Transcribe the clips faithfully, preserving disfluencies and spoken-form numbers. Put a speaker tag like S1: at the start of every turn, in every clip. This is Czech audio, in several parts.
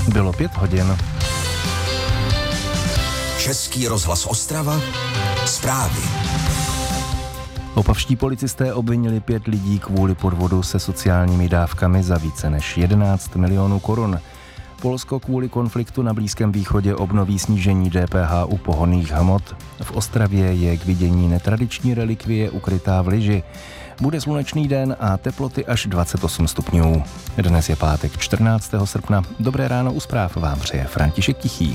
S1: Bylo pět hodin.
S2: Český rozhlas Ostrava, zprávy.
S1: Opavští policisté obvinili pět lidí kvůli podvodu se sociálními dávkami za více než jedenáct milionů korun. Polsko kvůli konfliktu na Blízkém východě obnoví snížení D P H u pohonných hmot. V Ostravě je k vidění netradiční relikvie ukrytá v lyži. Bude slunečný den a teploty až dvacet osm stupňů. Dnes je pátek čtrnáctého srpna. Dobré ráno u zpráv vám přeje František Tichý.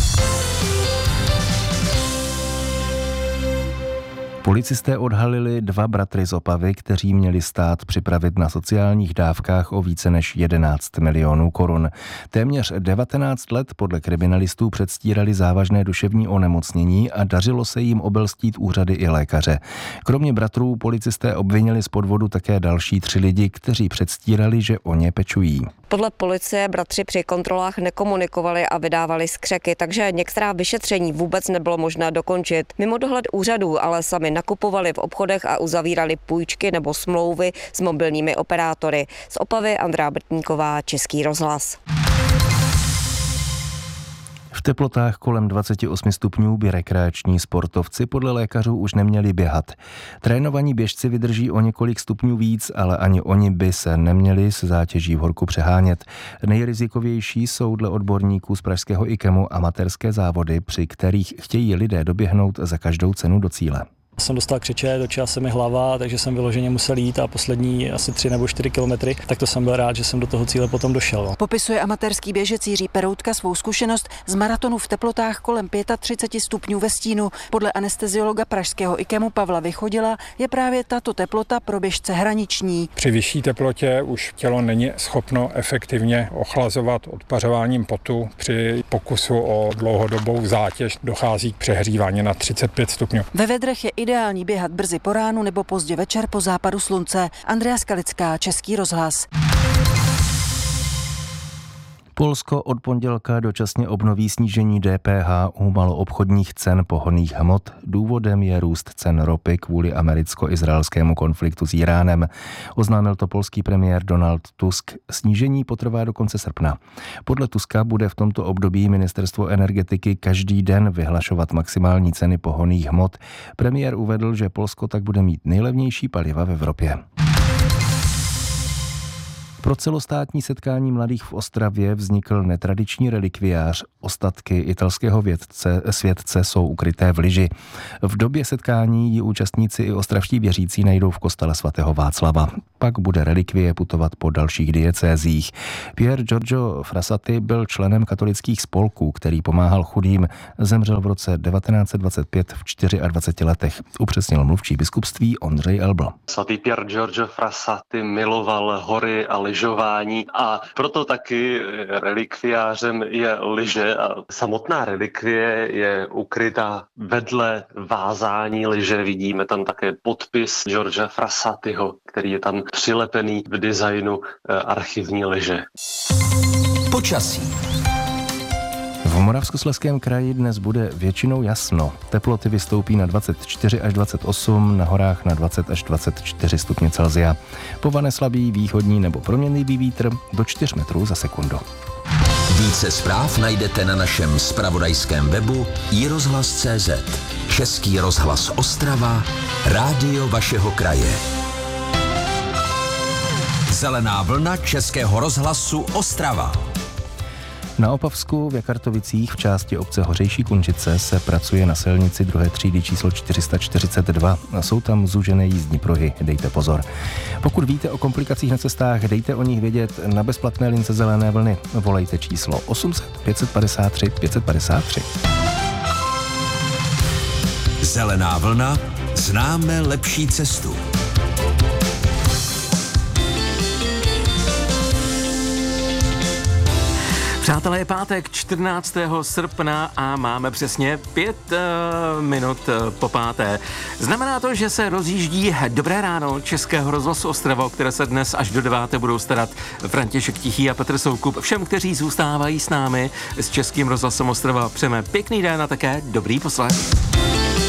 S1: Policisté odhalili dva bratry z Opavy, kteří měli stát připravit na sociálních dávkách o více než jedenáct milionů korun. Téměř devatenáct let podle kriminalistů předstírali závažné duševní onemocnění a dařilo se jim obelstít úřady i lékaře. Kromě bratrů policisté obvinili z podvodu také další tři lidi, kteří předstírali, že o ně pečují.
S3: Podle policie bratři při kontrolách nekomunikovali a vydávali skřeky, takže některá vyšetření vůbec nebylo možné dokončit. Mimo dohled úřadů ale sami nakupovali v obchodech a uzavírali půjčky nebo smlouvy s mobilními operátory. Z Opavy Andrea Brtníková, Český rozhlas.
S1: V teplotách kolem dvacet osm stupňů by rekreační sportovci podle lékařů už neměli běhat. Trénovaní běžci vydrží o několik stupňů víc, ale ani oni by se neměli s zátěží v horku přehánět. Nejrizikovější jsou dle odborníků z pražského IKEMu amatérské závody, při kterých chtějí lidé doběhnout za každou cenu do cíle.
S4: Jsem dostal křeče, točila se mi hlava, takže jsem vyloženě musel jít a poslední asi tři nebo čtyři kilometry, tak to jsem byl rád, že jsem do toho cíle potom došel.
S5: Popisuje amatérský běžec Jiří Peroutka svou zkušenost z maratonu v teplotách kolem třicet pět stupňů ve stínu. Podle anesteziologa pražského IKEMu Pavla Vychodila je právě tato teplota pro běžce hraniční.
S6: Při vyšší teplotě už tělo není schopno efektivně ochlazovat odpařováním potu. Při pokusu o dlouhodobou zátěž dochází k přehřívání na třicet pět stupňů.
S5: Ve vedrech je ideální běhat brzy po ránu nebo pozdě večer po západu slunce. Andrea Skalická, Český rozhlas.
S1: Polsko od pondělka dočasně obnoví snížení D P H u maloobchodních cen pohonných hmot. Důvodem je růst cen ropy kvůli americko-izraelskému konfliktu s Iránem. Oznámil to polský premiér Donald Tusk. Snížení potrvá do konce srpna. Podle Tuska bude v tomto období ministerstvo energetiky každý den vyhlašovat maximální ceny pohonných hmot. Premiér uvedl, že Polsko tak bude mít nejlevnější paliva v Evropě. Pro celostátní setkání mladých v Ostravě vznikl netradiční relikviář. Ostatky italského vědce, světce jsou ukryté v lyži. V době setkání ji účastníci i ostravští věřící najdou v kostele svatého Václava. Pak bude relikvie putovat po dalších diecézích. Pier Giorgio Frassati byl členem katolických spolků, který pomáhal chudým. Zemřel v roce devatenáct set dvacet pět v dvaceti čtyřech letech. Upřesnil mluvčí biskupství Ondřej Elbl.
S7: Svatý Pier Giorgio Frassati miloval hory a lyžování a proto taky relikviářem je lyže a samotná relikvie je ukrytá vedle vázání lyže. Vidíme tam také podpis George Frassatiho, který je tam přilepený v designu archivní lyže.
S2: Počasí.
S1: V Moravskoslezském kraji dnes bude většinou jasno. Teploty vystoupí na dvacet čtyři až dvacet osm, na horách na dvacet až dvacet čtyři stupně Celsia. Povane slabý východní nebo proměnlivý vítr do čtyř metrů za sekundu.
S2: Více zpráv najdete na našem zpravodajském webu i rozhlas tečka cé zet. Český rozhlas Ostrava, rádio vašeho kraje. Zelená vlna Českého rozhlasu Ostrava.
S1: Na Opavsku v Jakartovicích v části obce Hořejší Kunžice se pracuje na silnici druhé třídy číslo čtyři sta čtyřicet dva. Jsou tam zúžené jízdní pruhy, dejte pozor. Pokud víte o komplikacích na cestách, dejte o nich vědět na bezplatné lince Zelené vlny. Volejte číslo osm set pět padesát tři pět padesát tři.
S2: Zelená vlna, známe lepší cestu.
S8: Přátelé, je pátek čtrnáctého srpna a máme přesně pět uh, minut uh, po páté. Znamená to, že se rozjíždí Dobré ráno Českého rozhlasu Ostrava, o které se dnes až do deváté budou starat František Tichý a Petr Soukup. Všem, kteří zůstávají s námi s Českým rozhlasem Ostrava, přejeme pěkný den a také dobrý poslech.